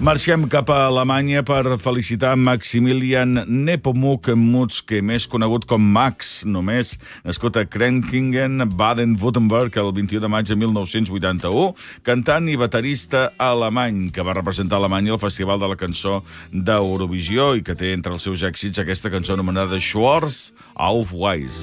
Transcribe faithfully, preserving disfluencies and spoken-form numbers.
Marxem cap a Alemanya per felicitar Maximilian Nepomuk Mutzke, més conegut com Max, només nascut a Krenkingen, Baden-Württemberg, el vint-i-u de maig de mil nou-cents vuitanta-u, cantant i baterista alemany, que va representar Alemanya al Festival de la Cançó d'Eurovisió i que té entre els seus èxits aquesta cançó anomenada Schwarz auf Weiß.